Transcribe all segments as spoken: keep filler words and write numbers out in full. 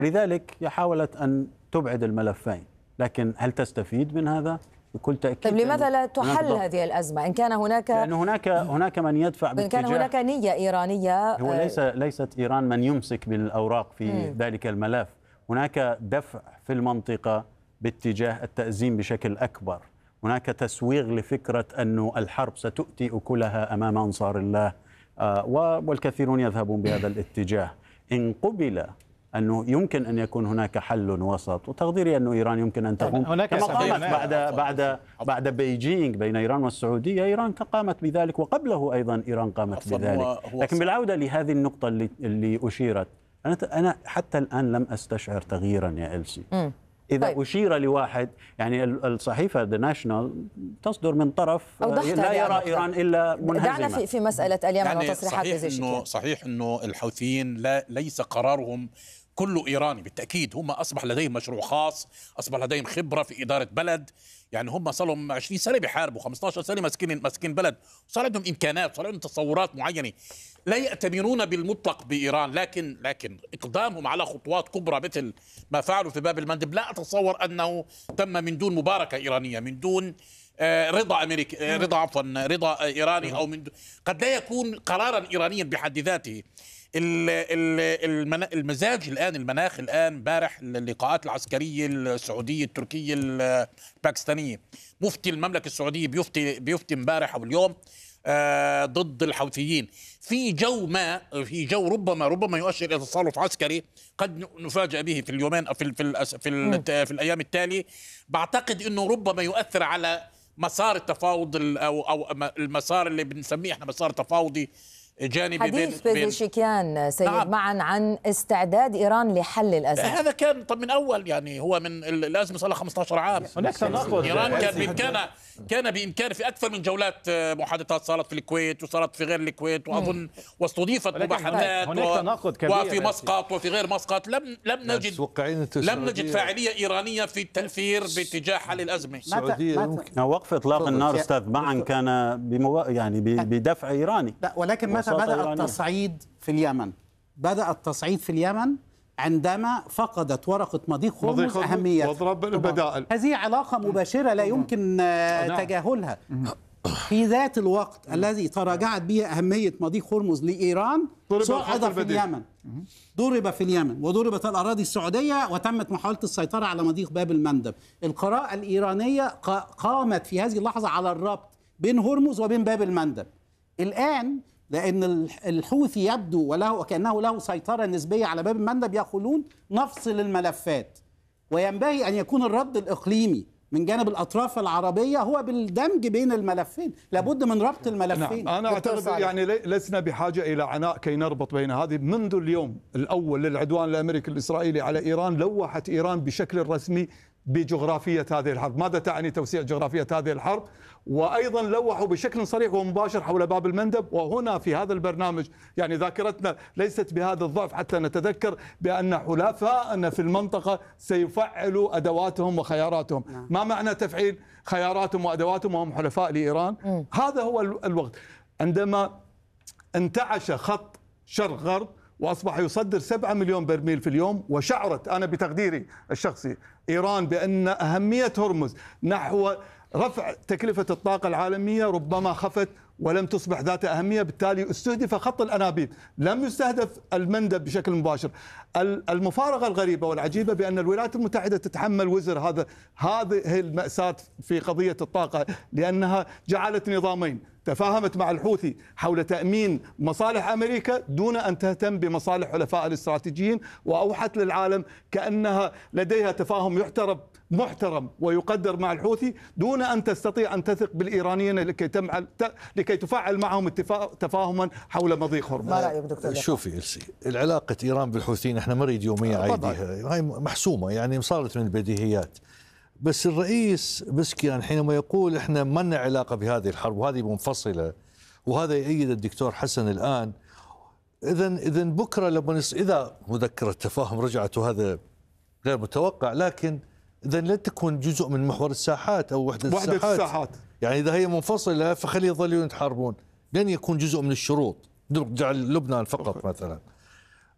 لذلك هي حاولت أن تبعد الملفين، لكن هل تستفيد من هذا؟ بكل تأكيد. طيب لماذا لا تحل هذه الأزمة إن كان هناك لأن هناك هناك من يدفع إن كان هناك نية إيرانية؟ هو ليس ليست إيران من يمسك بالأوراق في مم. ذلك الملف، هناك دفع في المنطقة باتجاه التأزيم بشكل أكبر، هناك تسويغ لفكرة أن الحرب ستؤتي أكلها أمام أنصار الله، والكثيرون يذهبون بهذا الاتجاه. إن قبل أنه يمكن أن يكون هناك حل وسط، وتقديري أنه إيران يمكن أن تقوم كما قامت بعد بعد بعد بيجينغ بين إيران والسعودية، إيران قامت بذلك، وقبله أيضا إيران قامت بذلك. لكن بالعودة لهذه النقطة اللي, اللي أشيرت، أنا أنا حتى الآن لم أستشعر تغييرا يا إلسي. إذا طيب. أشير لواحد، يعني الصحيفة ذا ناشونال تصدر من طرف لا يرى إيران إلا منهزمة. دعنا في في مسألة اليمن يعني وتصريحات صحيح إنه صحيح إنه الحوثيين لا ليس قرارهم كله إيراني بالتأكيد، هم أصبح لديهم مشروع خاص، أصبح لديهم خبرة في إدارة بلد، يعني هم صار لهم عشرين سنة بيحاربوا، خمسة عشر سنة ماسكين ماسكين بلد، صار عندهم إمكانات، صار عندهم تصورات معينة، لا يأتمرون بالمطلق بإيران، لكن لكن إقدامهم على خطوات كبرى مثل ما فعلوا في باب المندب لا أتصور أنه تم من دون مباركة إيرانية، من دون رضا أمريكي، رضا عفوا رضا إيراني، أو من قد لا يكون قرارا إيرانيا بحد ذاته. المزاج الآن، المناخ الآن، امبارح اللقاءات العسكرية السعودية التركية الباكستانية، مفتي المملكة السعودية بيفتي بيفتي امبارح أو اليوم ضد الحوثيين في جو ما في جو ربما ربما يؤشر إلى تصرف عسكري قد نفاجأ به في اليومين في ال في ال في, ال في الأيام التالية. بعتقد إنه ربما يؤثر على مسار التفاوض أو أو المسار اللي بنسميه احنا مسار تفاوضي جانبي. حديث بيزيشكيان سيد نعم. معا عن استعداد إيران لحل الأزمة، هذا كان طب من أول، يعني هو من الأزمة صار لها خمسة عشر عام. إيران كان بإمكانها كان بإمكانه في أكثر من جولات محادثات صارت في الكويت وصارت في غير الكويت، وأظن واستضيفت مباحثات وفي مسقط وفي غير مسقط، لم لم نجد لم نجد فاعلية إيرانية في التأثير باتجاه حل الأزمة. وقف إطلاق النار أستاذ معا كان بمو... يعني بدفع إيراني. لا ولكن متى بدأ التصعيد في اليمن؟ بدأ التصعيد في اليمن عندما فقدت ورقة مضيق هرمز أهميتها وضرب البدائل. هذه علاقة مباشرة لا يمكن تجاهلها. في ذات الوقت الذي تراجعت به أهمية مضيق هرمز لإيران صعد في اليمن، ضرب في اليمن وضربت الأراضي السعودية وتمت محاولة السيطرة على مضيق باب المندب. القراءة الإيرانية قامت في هذه اللحظة على الربط بين هرمز وبين باب المندب. الآن لأن الحوثي يبدو وله وكأنه له سيطرة نسبية على باب المندب، يقولون نفصل الملفات، وينبغي أن يكون الرد الإقليمي من جانب الأطراف العربية هو بالدمج بين الملفين، لابد من ربط الملفين. نعم. أنا أعتقد يعني لسنا بحاجة إلى عناء كي نربط بين هذه. منذ اليوم الأول للعدوان الأمريكي الإسرائيلي على إيران لوحت إيران بشكل رسمي بجغرافية هذه الحرب. ماذا تعني توسيع جغرافية هذه الحرب؟ وأيضا لوحوا بشكل صريح ومباشر حول باب المندب. وهنا في هذا البرنامج يعني ذاكرتنا ليست بهذا الضعف حتى نتذكر بأن حلفاءنا في المنطقة سيفعلوا أدواتهم وخياراتهم. ما معنى تفعيل خياراتهم وأدواتهم وهم حلفاء لإيران؟ م. هذا هو الوقت عندما انتعش خط شرق غرب وأصبح يصدر سبعة مليون برميل في اليوم، وشعرت أنا بتقديري الشخصي إيران بأن أهمية هرمز نحو رفع تكلفة الطاقة العالمية ربما خفت ولم تصبح ذات أهمية، بالتالي استهدف خط الأنابيب، لم يستهدف المندب بشكل مباشر. المفارقة الغريبة والعجيبة بأن الولايات المتحدة تتحمل وزر هذا هذه المأساة في قضية الطاقة، لأنها جعلت نظامين، تفاهمت مع الحوثي حول تأمين مصالح أمريكا دون أن تهتم بمصالح حلفائها الاستراتيجيين، وأوحت للعالم كأنها لديها تفاهم يحترم محترم ويقدر مع الحوثي دون أن تستطيع أن تثق بالإيرانيين لكي تمعل لكي تفعل معهم تفاهما حول مضيق هرمز. ما رأيك دكتور؟ شوفي إلسي، العلاقة إيران بالحوثيين احنا مريد يومية عايديها، هاي محسومة يعني صارت من البديهيات. بس الرئيس بسكيان حينما يقول احنا ما لنا علاقة بهذه الحرب وهذه منفصلة، وهذا يؤيد الدكتور حسن الآن، إذن إذن بكرة لما إذا مذكرة تفاهم رجعت وهذا غير متوقع، لكن إذن لا تكون جزء من محور الساحات أو وحدة, وحدة الساحات. الساحات يعني إذا هي منفصلة فخلي يظلون يتحاربون، لن يكون جزء من الشروط نرجع لبنان فقط مثلا.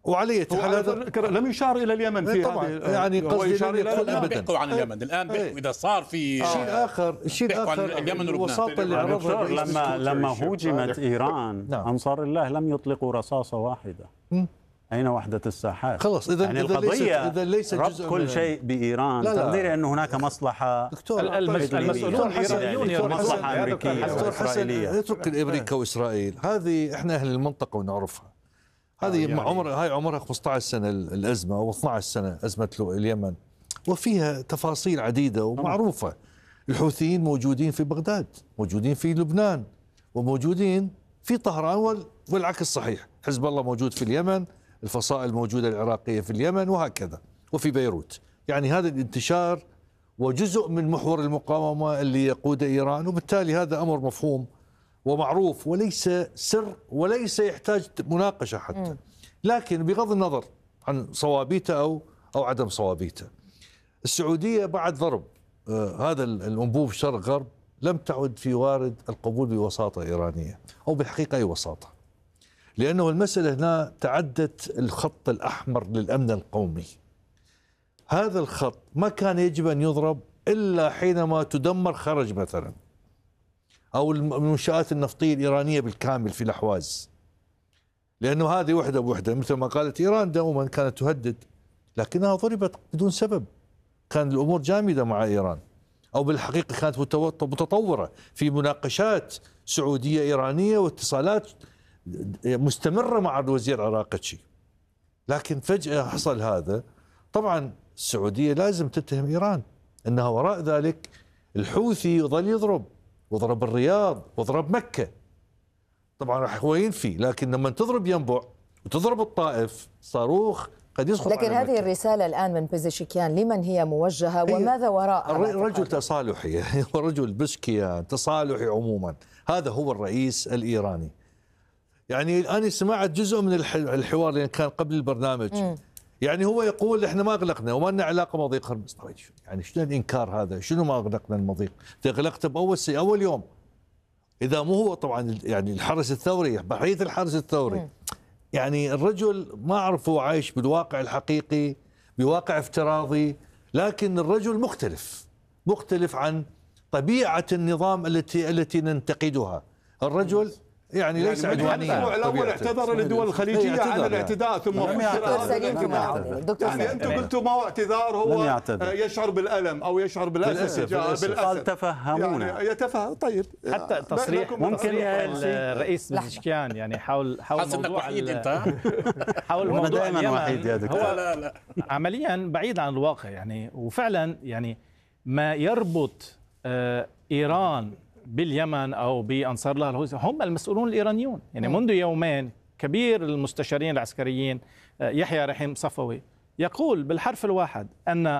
وعليه حال هذا لم يشار الى اليمن في طبعا هذه يعني قصدي يشار الى الان بيحكوا عن اليمن الان بيحكوا اذا صار في الشيء الاخر الشيء الاخر اليمن الوساطه اللي عرضها لما لما هوجمت ايران نعم. انصار الله لم يطلقوا رصاصه واحده. م. أين وحدة الساحات؟ خلاص إذا يعني إذا القضية إذا ليس ربط كل شيء بإيران، تقديري أنه هناك مصلحة المسؤولون الإسرائيليين مصلحة أمريكية وإسرائيلية. اترك أمريكا وإسرائيل، هذه إحنا أهل المنطقة ونعرفها. هذه يعني عمر هاي عمرها خمسة عشر سنة الأزمة أو اثنتي عشرة سنة أزمة اليمن، وفيها تفاصيل عديدة ومعروفة. الحوثيين موجودين في بغداد، موجودين في لبنان، وموجودين في طهران، والعكس صحيح. حزب الله موجود في اليمن، الفصائل الموجودة العراقية في اليمن، وهكذا، وفي بيروت. يعني هذا الانتشار وجزء من محور المقاومة اللي يقود إيران، وبالتالي هذا أمر مفهوم ومعروف وليس سر وليس يحتاج مناقشة حتى. لكن بغض النظر عن صوابيته أو أو عدم صوابيته، السعودية بعد ضرب آه هذا الأنبوب شرق غرب لم تعد في وارد القبول بوساطة إيرانية، أو بالحقيقة أي وساطة، لأنه المسألة هنا تعدت الخط الأحمر للأمن القومي. هذا الخط ما كان يجب أن يضرب إلا حينما تدمر خرج مثلا، أو المنشآت النفطية الإيرانية بالكامل في الأحواز، لأنه هذه وحدة بوحدة مثل ما قالت إيران دوما كانت تهدد، لكنها ضربت بدون سبب. كان الأمور جامدة مع إيران، أو بالحقيقة كانت متطورة في مناقشات سعودية إيرانية واتصالات مستمرة مع الوزير العراقتشي. لكن فجأة حصل هذا. طبعا السعودية لازم تتهم إيران أنها وراء ذلك. الحوثي يظل يضرب، وضرب الرياض وضرب مكة، طبعا راح هو ينفي، لكن لما تضرب ينبع وتضرب الطائف صاروخ قد يسقط. لكن هذه مكة. الرسالة الآن من بيزشكيان لمن هي موجهة وماذا وراء؟ رجل تصالحي، هو رجل بزشكيان تصالحي عموما. هذا هو الرئيس الإيراني. يعني أنا سمعت جزء من الحوار اللي كان قبل البرنامج. م. يعني هو يقول احنا ما اغلقنا وما لنا علاقه بمضيق هرمز. يعني شنو الانكار هذا؟ شنو ما اغلقنا المضيق؟ اغلقته باول سي اول يوم. اذا مو هو طبعا يعني الحرس الثوري، بقيه الحرس الثوري. م. يعني الرجل ما اعرف هو عايش بالواقع الحقيقي بواقع افتراضي، لكن الرجل مختلف مختلف عن طبيعه النظام التي التي ننتقدها. الرجل يعني ليس عدوانيا. الاسبوع الاول اعتذر للدول الخليجيه عن الاعتداء، ثم دكتور يعني انتم قلتوا ما هو اعتذار، هو يشعر بالالم او يشعر بالاسف. قال تفهمونا يعني يتفهم. طيب حتى تصريح ممكن الرئيس بزشكيان يعني حول حول موضوع حول موضوع اليمن هو لا لا عمليا بعيد عن الواقع يعني. وفعلا يعني ما يربط ايران باليمن أو بأنصار الله الحوثي هم المسؤولون الإيرانيون. يعني منذ يومين كبير المستشارين العسكريين يحيى رحيم صفوي يقول بالحرف الواحد أن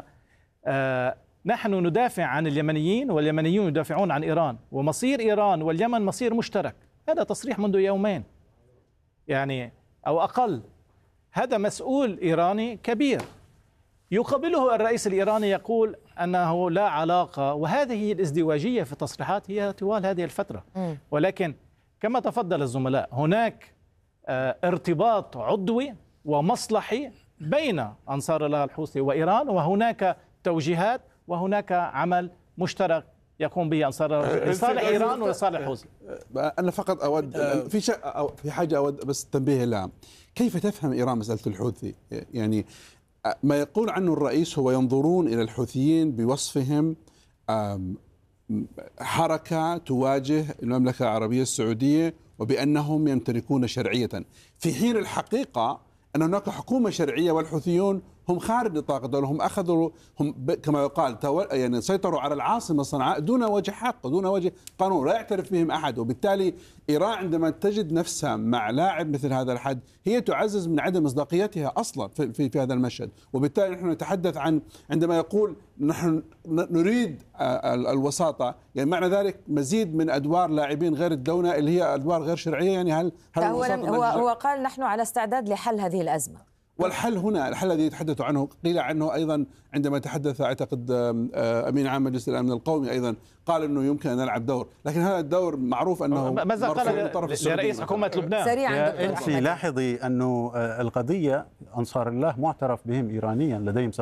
نحن ندافع عن اليمنيين واليمنيون يدافعون عن إيران، ومصير إيران واليمن مصير مشترك. هذا تصريح منذ يومين يعني أو أقل. هذا مسؤول إيراني كبير. يقابله الرئيس الإيراني يقول أنه لا علاقة، وهذه الازدواجية في التصريحات هي طوال هذه الفترة. ولكن كما تفضل الزملاء هناك ارتباط عضوي ومصلحي بين أنصار الله الحوثي وإيران، وهناك توجيهات وهناك عمل مشترك يقوم به أنصار الله لصالح إيران ولصالح الحوثي. أنا فقط أود في شيء في حاجة أود بس تنبيه لها. كيف تفهم إيران مسألة الحوثي؟ يعني ما يقول عنه الرئيس هو ينظرون إلى الحوثيين بوصفهم حركة تواجه المملكة العربية السعودية وبأنهم يمتلكون شرعية، في حين الحقيقة أن هناك حكومة شرعية والحوثيون هم خارج نطاق الدولة. هم أخذوا هم كما يقال يعني سيطروا على العاصمة صنعاء دون وجه حق دون وجه قانون، لا يعترف بهم أحد. وبالتالي إيران عندما تجد نفسها مع لاعب مثل هذا الحد هي تعزز من عدم مصداقيتها أصلا في, في, في هذا المشهد. وبالتالي نحن نتحدث عن عندما يقول نحن نريد الوساطة، يعني معنى ذلك مزيد من أدوار لاعبين غير الدولة اللي هي أدوار غير شرعية. يعني هل, هل هو, هو, هو قال نحن على استعداد لحل هذه الأزمة. والحل هنا، الحل الذي يتحدث عنه قيل عنه أيضا عندما تحدث أعتقد أمين عام مجلس الأمن القومي أيضا قال أنه يمكن أن نلعب دور، لكن هذا الدور معروف أنه ماذا قال لرئيس حكومة لبنان؟ سريعا لاحظي أنه القضية أنصار الله معترف بهم إيرانيا، لديهم